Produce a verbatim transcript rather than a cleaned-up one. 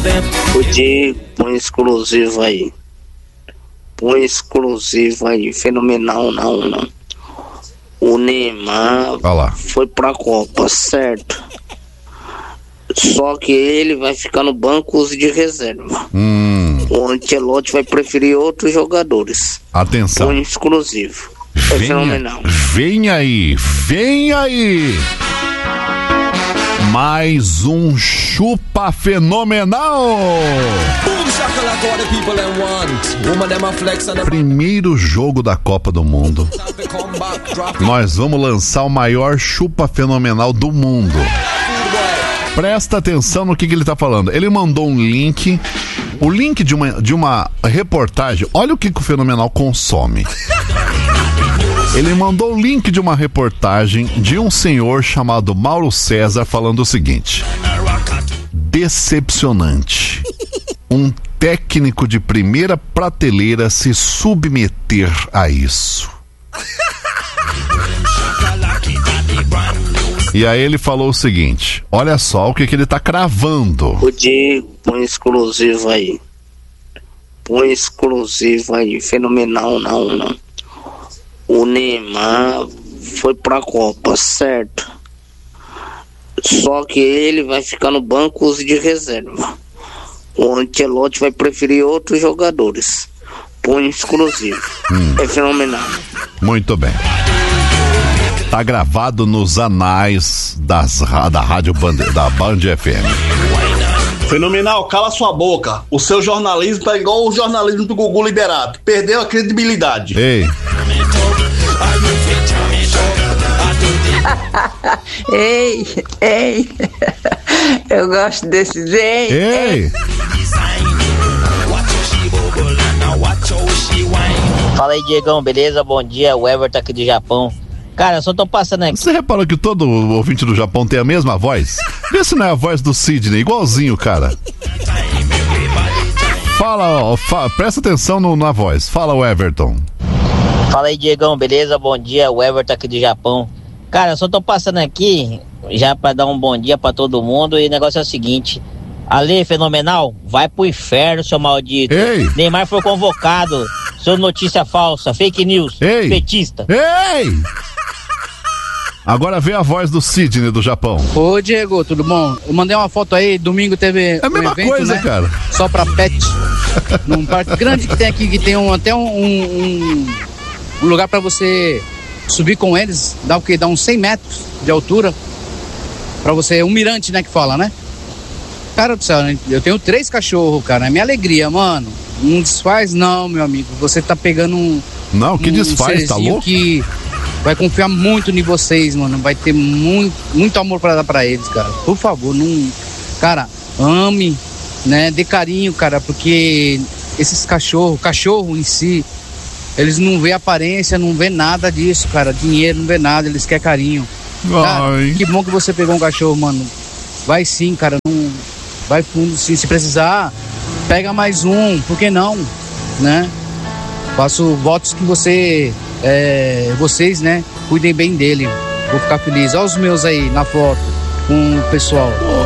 O Diego, põe exclusivo aí. Põe exclusivo aí. Fenomenal, não, não. O Neymar foi pra Copa, certo? Só que ele vai ficar no banco de reserva. Hum. O Ancelotti vai preferir outros jogadores. Atenção. Põe exclusivo. É venha, fenomenal. Vem aí, vem aí. Mais um chupa fenomenal. Primeiro jogo da Copa do Mundo. Nós vamos lançar o maior chupa fenomenal do mundo. Presta atenção no que, que ele tá falando. Ele mandou um link. O link de uma, de uma reportagem. Olha o que, que o Fenomenal consome. Ele mandou o link de uma reportagem de um senhor chamado Mauro César falando o seguinte: decepcionante. Um técnico de primeira prateleira se submeter a isso. E aí ele falou o seguinte: olha só o que, que ele tá cravando. O Diego, põe exclusivo aí. Põe exclusivo aí. Fenomenal, não, não. O Neymar foi pra Copa, certo? Só que ele vai ficar no banco de reserva. O Ancelotti vai preferir outros jogadores. Põe exclusivo. Hum. É fenomenal. Muito bem. Tá gravado nos anais das, da Rádio Band, da Band F M. Fenomenal, cala sua boca. O seu jornalismo tá igual o jornalismo do Gugu Liberato. Perdeu a credibilidade. Ei. Ei, ei. Eu gosto desses ei. Ei. Fala aí, Diegão, beleza? Bom dia, o Everton aqui do Japão. Cara, eu só tô passando aqui. Você reparou que todo ouvinte do Japão tem a mesma voz? Vê se não é a voz do Sidney, igualzinho, cara. Fala, ó, fa... presta atenção no, na voz. Fala, o Everton. Fala aí, Diegão, beleza? Bom dia, o Everton aqui do Japão. Cara, eu só tô passando aqui já pra dar um bom dia pra todo mundo. E o negócio é o seguinte: Ale, Fenomenal, vai pro inferno, seu maldito. Ei. Neymar foi convocado. Seu notícia falsa, fake news, Ei. petista. Ei! Agora vê a voz do Sidney do Japão. Ô Diego, tudo bom? Eu mandei uma foto aí, domingo teve é a mesma um evento, coisa, né? cara. Só pra pet. Num parque grande que tem aqui, que tem um, até um, um, um lugar pra você subir com eles, dá o quê? Dá uns cem metros de altura. Pra você, um mirante, né, que fala, né? Cara do céu, eu tenho três cachorros, cara, é minha alegria, mano. Não desfaz não, meu amigo. Você tá pegando um... Não, que um desfaz, tá louco? Que vai confiar muito em vocês, mano. Vai ter muito, muito amor pra dar pra eles, cara. Por favor, não... Cara, ame, né? Dê carinho, cara, porque esses cachorros, cachorro em si, eles não vê aparência, não vê nada disso, cara. Dinheiro, não vê nada, eles querem carinho. Cara, que bom que você pegou um cachorro, mano. Vai sim, cara. Não... Vai fundo sim, se precisar... Pega mais um, por que não, né? Faço votos que você, é, vocês, né, cuidem bem dele. Vou ficar feliz. Olha os meus aí na foto com o pessoal.